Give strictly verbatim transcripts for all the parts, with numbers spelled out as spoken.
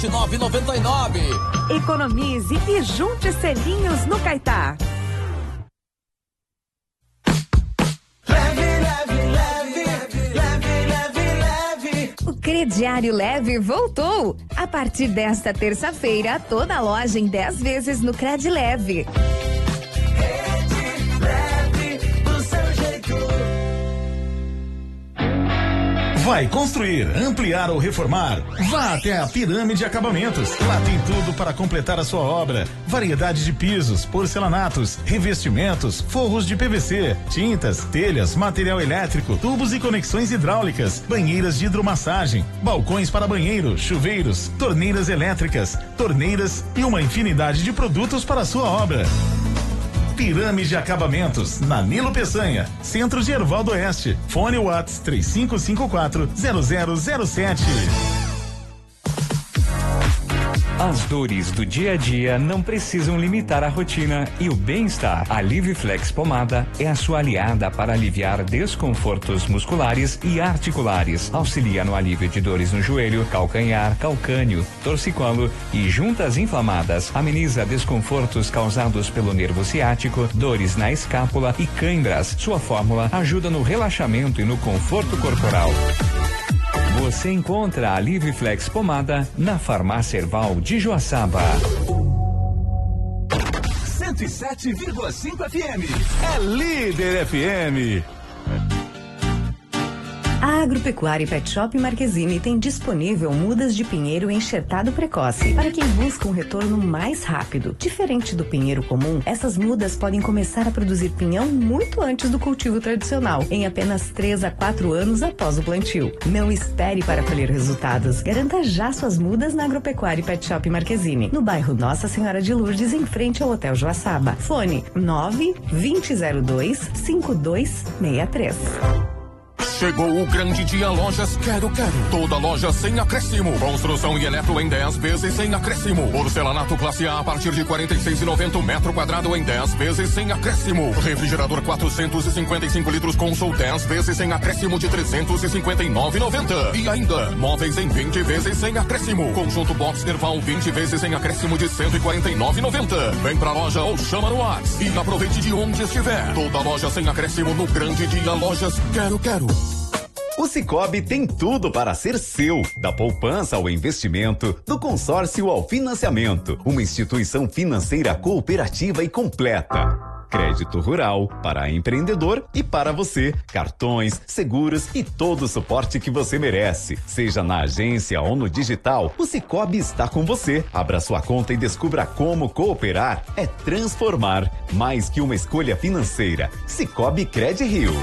nove noventa e nove. Economize e junte selinhos no Caetá. Leve, leve, leve, leve, leve, leve. O Crediário Leve voltou. A partir desta terça-feira, toda a loja em dez vezes no Cred Leve. Vai construir, ampliar ou reformar? Vá até a Pirâmide Acabamentos. Lá tem tudo para completar a sua obra. Variedade de pisos, porcelanatos, revestimentos, forros de P V C, tintas, telhas, material elétrico, tubos e conexões hidráulicas, banheiras de hidromassagem, balcões para banheiro, chuveiros, torneiras elétricas, torneiras e uma infinidade de produtos para a sua obra. Pirâmide Acabamentos, na Nilo Peçanha, Centro de Erval do Oeste. Fone Whats três cinco cinco quatro zero zero zero sete. As dores do dia a dia não precisam limitar a rotina e o bem-estar. A Liviflex Pomada é a sua aliada para aliviar desconfortos musculares e articulares. Auxilia no alívio de dores no joelho, calcanhar, calcânio, torcicolo e juntas inflamadas. Ameniza desconfortos causados pelo nervo ciático, dores na escápula e câimbras. Sua fórmula ajuda no relaxamento e no conforto corporal. Você encontra a Liviflex Pomada na Farmácia Erval de Joaçaba. cento e sete vírgula cinco F M. É Líder F M. A Agropecuária e Pet Shop Marquezine tem disponível mudas de pinheiro enxertado precoce para quem busca um retorno mais rápido. Diferente do pinheiro comum, essas mudas podem começar a produzir pinhão muito antes do cultivo tradicional, em apenas três a quatro anos após o plantio. Não espere para colher resultados. Garanta já suas mudas na Agropecuária e Pet Shop Marquezine, no bairro Nossa Senhora de Lourdes, em frente ao Hotel Joaçaba. Fone nove vinte zero dois cinco dois seis três. Chegou o grande dia Lojas Quero Quero. Toda loja sem acréscimo. Construção e eletro em dez vezes sem acréscimo. Porcelanato classe A a partir de quarenta e seis reais e noventa centavos metro quadrado em dez vezes sem acréscimo. Refrigerador quatrocentos e cinquenta e cinco litros Consol dez vezes sem acréscimo de trezentos e cinquenta e nove reais e noventa centavos. E ainda, móveis em vinte vezes sem acréscimo. Conjunto Box Nerval vinte vezes sem acréscimo de cento e quarenta e nove reais e noventa centavos. Vem pra loja ou chama no WhatsApp e aproveite de onde estiver. Toda loja sem acréscimo no grande dia Lojas Quero Quero. O Sicoob tem tudo para ser seu, da poupança ao investimento, do consórcio ao financiamento. Uma instituição financeira cooperativa e completa. Crédito rural, para empreendedor e para você. Cartões, seguros e todo o suporte que você merece. Seja na agência ou no digital, o Sicoob está com você. Abra sua conta e descubra como cooperar é transformar. Mais que uma escolha financeira. Sicoob Cred Rio.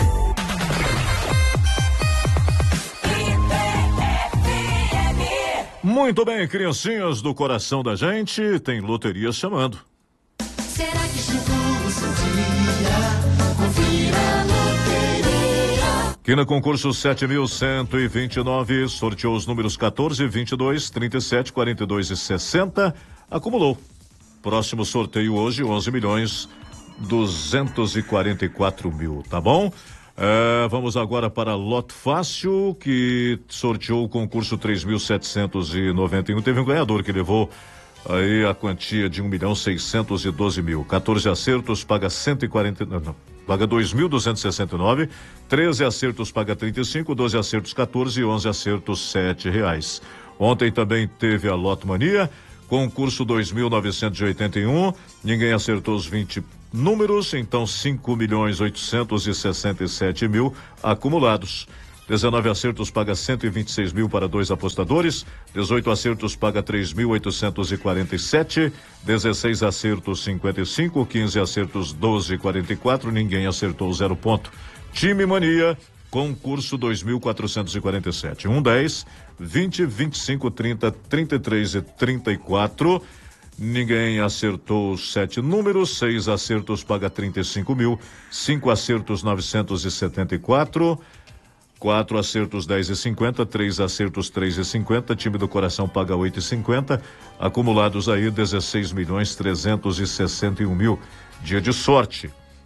Muito bem, criancinhas do coração da gente, tem loteria chamando. Será que chegou o seu dia? Confira a loteria. Aqui no concurso sete mil cento e vinte e nove, sorteou os números quatorze, vinte e dois, trinta e sete, quarenta e dois e sessenta, acumulou. Próximo sorteio hoje, onze milhões duzentos e quarenta e quatro mil, tá bom? É, vamos agora para Loto Fácil, que sorteou o concurso três mil setecentos e noventa e um. Teve um ganhador que levou aí a quantia de um milhão seiscentos e doze mil. quatorze acertos, paga cento e quarenta, não, não, paga dois mil duzentos e sessenta e nove. treze acertos, paga trinta e cinco. doze acertos, quatorze. E onze acertos, sete reais. Ontem também teve a Loto Mania, concurso dois mil novecentos e oitenta e um. Ninguém acertou os vinte números, então cinco milhões oitocentos e sessenta e sete mil acumulados. dezenove acertos, paga cento e vinte e seis mil para dois apostadores. dezoito acertos, paga três mil oitocentos e quarenta e sete. dezesseis acertos, cinquenta e cinco. quinze acertos, doze e quarenta e quatro. Ninguém acertou zero ponto. Time Mania, concurso dois mil quatrocentos e quarenta e sete. um, dez, vinte, vinte e cinco, trinta, trinta e três e trinta e quatro. Ninguém acertou os sete números. Seis acertos, paga trinta e cinco mil. Cinco acertos, novecentos e setenta e quatro. Quatro acertos, dez e cinquenta. Três acertos, três e cinquenta. Time do coração paga oito e cinquenta. Acumulados aí dezesseis milhões trezentos e sessenta e um mil. Dia de sorte.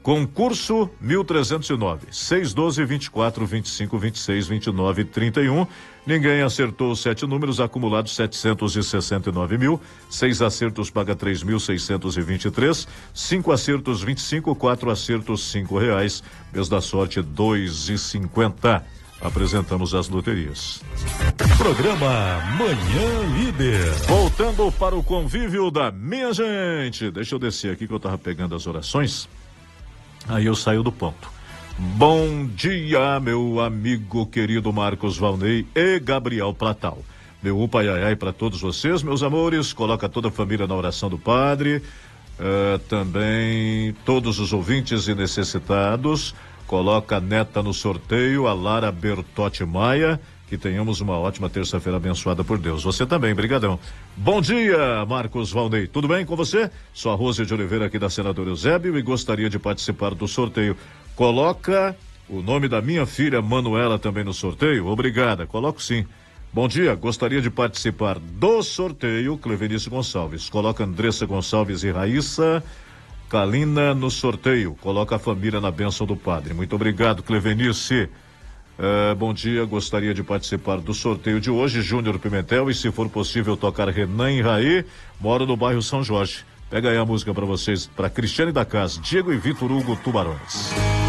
Concurso mil trezentos e nove, seis, doze, vinte e quatro, vinte e cinco, vinte e seis, vinte e nove, trinta e um. Ninguém acertou os sete números, acumulados setecentos e sessenta e nove mil. Seis acertos paga três mil seiscentos e vinte e três. Cinco acertos vinte e cinco, quatro acertos cinco reais. Mês da sorte dois e cinquenta. Apresentamos as loterias. Programa Manhã Líder. Voltando para o convívio da minha gente. Deixa eu descer aqui que eu tava pegando as orações. Aí eu saio do ponto. Bom dia, meu amigo querido Marcos Valnei e Gabriel Platal. Meu upa ai ai para todos vocês, meus amores. Coloca toda a família na oração do Padre. Uh, também todos os ouvintes e necessitados. Coloca a neta no sorteio, a Lara Bertotti Maia. Que tenhamos uma ótima terça-feira abençoada por Deus. Você também, brigadão. Bom dia, Marcos Valnei. Tudo bem com você? Sou a Rose de Oliveira aqui da Senadora Eusébio e gostaria de participar do sorteio. Coloca o nome da minha filha Manuela também no sorteio? Obrigada, coloco sim. Bom dia, gostaria de participar do sorteio. Clevenice Gonçalves. Coloca Andressa Gonçalves e Raíssa Kalina no sorteio. Coloca a família na bênção do Padre. Muito obrigado, Clevenice. Uh, bom dia, gostaria de participar do sorteio de hoje, Júnior Pimentel, e se for possível tocar Renan e Raí, moro no bairro São Jorge. Pega aí a música para vocês, para Cristiane da Casa, Diego e Vitor Hugo Tubarões.